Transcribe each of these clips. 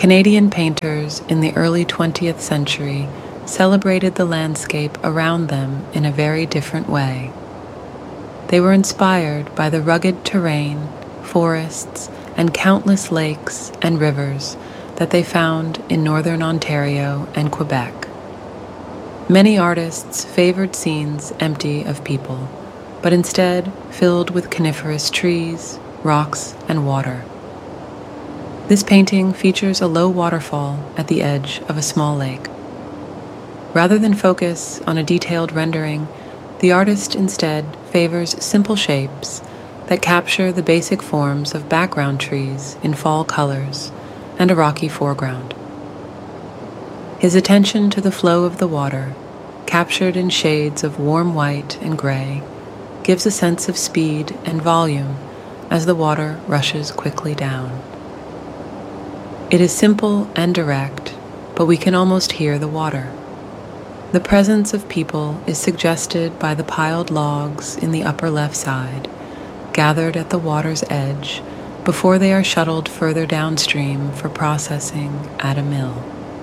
Canadian painters in the early 20th century celebrated the landscape around them in a very different way. They were inspired by the rugged terrain, forests, and countless lakes and rivers that they found in northern Ontario and Quebec. Many artists favored scenes empty of people, but instead filled with coniferous trees, rocks, and water. This painting features a low waterfall at the edge of a small lake. Rather than focus on a detailed rendering, the artist instead favors simple shapes that capture the basic forms of background trees in fall colors and a rocky foreground. His attention to the flow of the water, captured in shades of warm white and gray, gives a sense of speed and volume as the water rushes quickly down. It is simple and direct, but we can almost hear the water. The presence of people is suggested by the piled logs in the upper left side, gathered at the water's edge before they are shuttled further downstream for processing at a mill.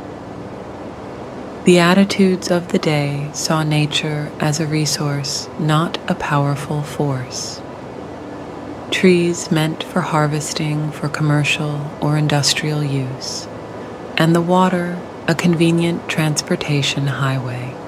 The attitudes of the day saw nature as a resource, not a powerful force. Trees meant for harvesting for commercial or industrial use, and the water a convenient transportation highway.